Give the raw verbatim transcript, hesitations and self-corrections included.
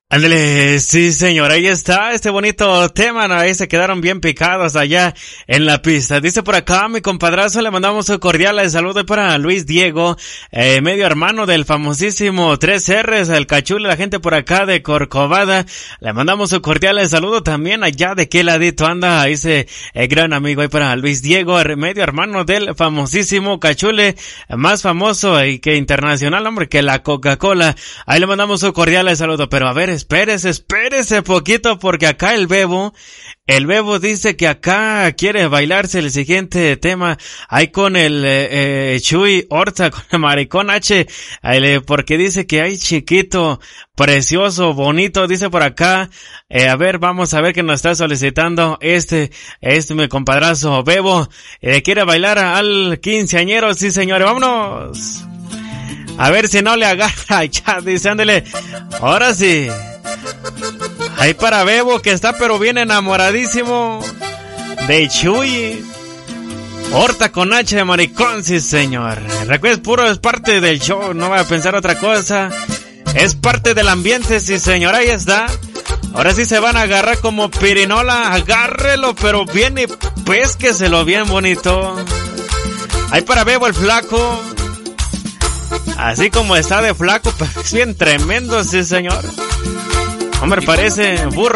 Ándale, sí señor, ahí está este bonito tema, ¿no? Ahí se quedaron bien picados allá en la pista. Dice por acá mi compadrazo, le mandamos un cordial saludo para Luis Diego, eh, medio hermano del famosísimo tres R's, el Cachule, la gente por acá de Corcovada. Le mandamos un cordial saludo también allá de qué ladito anda ese eh, gran amigo ahí para Luis Diego, medio hermano del famosísimo Cachule, más famoso y que internacional, hombre, que la Coca-Cola. Ahí le mandamos un cordial saludo, pero a ver, espérese, espérese poquito porque acá el Bebo, el Bebo dice que acá quiere bailarse el siguiente tema ahí con el eh, eh, Chuy Horta, con el Maricón H, eh, porque dice que hay chiquito, precioso, bonito, dice por acá. Eh, a ver, vamos a ver que nos está solicitando este, este mi compadrazo Bebo, eh, quiere bailar al quinceañero, sí señores, vámonos. A ver si no le agarra, ya, dice, ándele. Ahora sí. Ahí para Bebo, que está pero bien enamoradísimo de Chuy Horta con H de Maricón, sí señor. Recuerda, puro es parte del show, no va a pensar otra cosa. Es parte del ambiente, sí señor, ahí está. Ahora sí se van a agarrar como pirinola, agárrelo, pero bien y pésqueselo bien bonito. Ahí para Bebo el flaco. Así como está de flaco, pero es bien tremendo, sí señor. Hombre, parece burro.